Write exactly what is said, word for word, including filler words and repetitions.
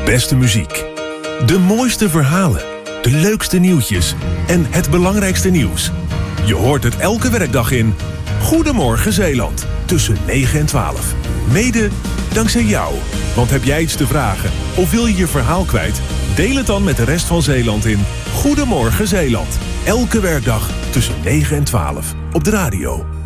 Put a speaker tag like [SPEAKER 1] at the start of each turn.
[SPEAKER 1] De beste muziek. De mooiste verhalen. De leukste nieuwtjes. En het belangrijkste nieuws. Je hoort het elke werkdag in Goedemorgen Zeeland. Tussen negen en twaalf. Mede dankzij jou. Want heb jij iets te vragen of wil je je verhaal kwijt? Deel het dan met de rest van Zeeland in Goedemorgen Zeeland. Elke werkdag tussen negen en twaalf. Op de radio.